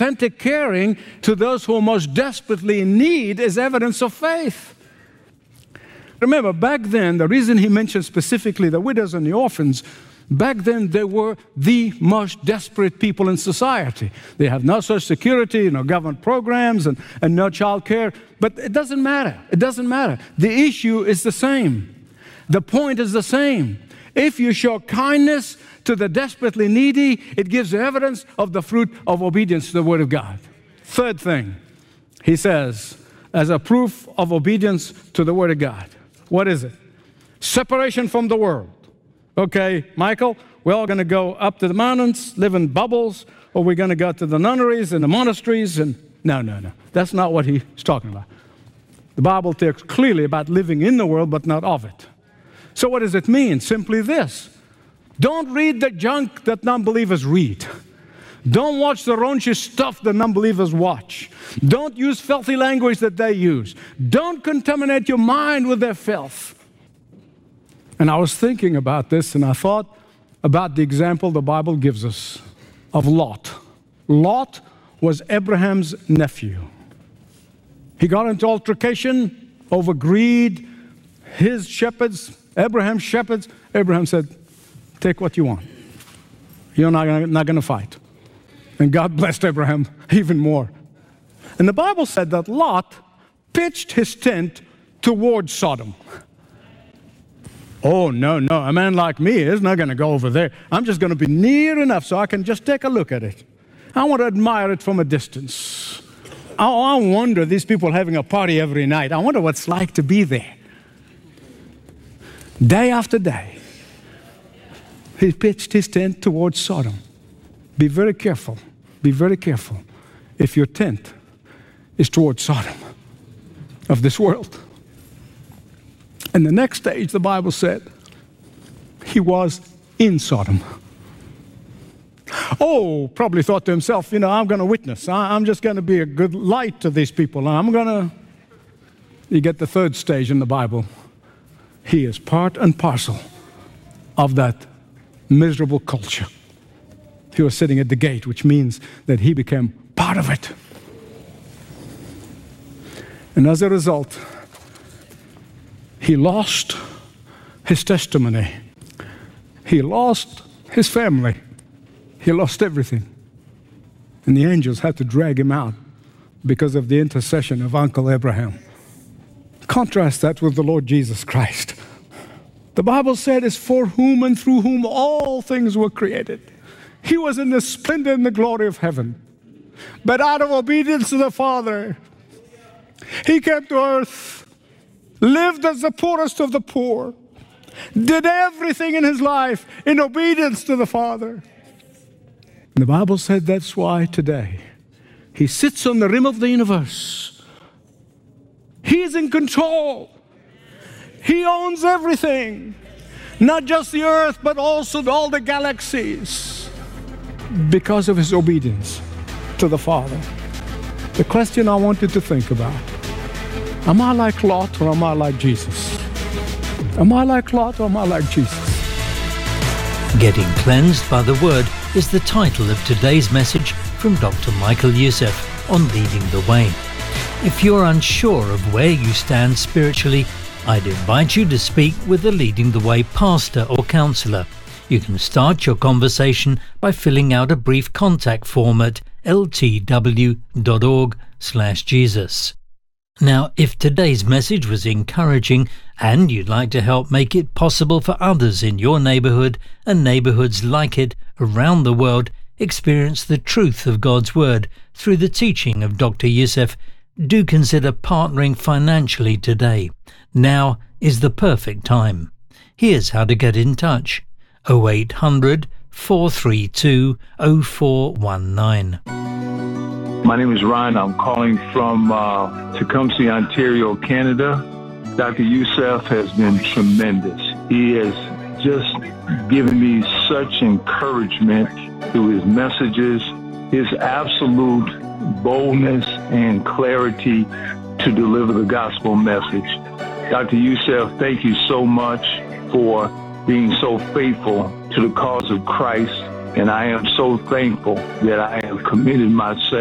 authentic caring to those who are most desperately in need is evidence of faith. Remember, back then, the reason he mentioned specifically the widows and the orphans, back then they were the most desperate people in society. They have no social security, no government programs, and no child care. But it doesn't matter. It doesn't matter. The issue is the same. The point is the same. If you show kindness to the desperately needy, it gives evidence of the fruit of obedience to the Word of God. Third thing, he says, as a proof of obedience to the Word of God. What is it? Separation from the world. Okay, Michael, we're all going to go up to the mountains, live in bubbles, or we're going to go to the nunneries and the monasteries. And no. That's not what he's talking about. The Bible talks clearly about living in the world, but not of it. So what does it mean? Simply this. Don't read the junk that non-believers read. Don't watch the raunchy stuff that non-believers watch. Don't use filthy language that they use. Don't contaminate your mind with their filth. And I was thinking about this, and I thought about the example the Bible gives us of Lot. Lot was Abraham's nephew. He got into altercation over greed. His shepherds, Abraham's shepherds, Abraham said, take what you want. You're not going to fight. And God blessed Abraham even more. And the Bible said that Lot pitched his tent towards Sodom. Oh, no, a man like me is not going to go over there. I'm just going to be near enough so I can just take a look at it. I want to admire it from a distance. I wonder, these people having a party every night, I wonder what it's like to be there. Day after day, he pitched his tent towards Sodom. Be very careful. Be very careful if your tent is towards Sodom of this world. And the next stage, the Bible said, he was in Sodom. Oh, probably thought to himself, I'm going to witness. I'm just going to be a good light to these people. You get the third stage in the Bible. He is part and parcel of that miserable culture. He was sitting at the gate, which means that he became part of it. And as a result, he lost his testimony. He lost his family. He lost everything. And the angels had to drag him out because of the intercession of Uncle Abraham. Contrast that with the Lord Jesus Christ. The Bible said, it's for whom and through whom all things were created. He was in the splendor and the glory of heaven. But out of obedience to the Father, he came to earth, lived as the poorest of the poor, did everything in his life in obedience to the Father. And the Bible said that's why today he sits on the rim of the universe. He's in control. He owns everything, not just the earth, but also all the galaxies, because of his obedience to the Father. The question I want you to think about, am I like Lot or am I like Jesus? Am I like Lot or am I like Jesus? Getting Cleansed by the Word is the title of today's message from Dr. Michael Youssef on Leading the Way. If you're unsure of where you stand spiritually, I'd invite you to speak with a Leading the Way pastor or counselor. You can start your conversation by filling out a brief contact form at ltw.org/Jesus. Now, if today's message was encouraging and you'd like to help make it possible for others in your neighborhood and neighborhoods like it around the world experience the truth of God's Word through the teaching of Dr. Youssef, do consider partnering financially today. Now is the perfect time. Here's how to get in touch. 0800 432 0419. My name is Ryan. I'm calling from Tecumseh, Ontario, Canada. Dr. Youssef has been tremendous. He has just given me such encouragement through his messages, his absolute boldness and clarity to deliver the gospel message. Dr. Youssef, thank you so much for being so faithful to the cause of Christ, and I am so thankful that I have committed myself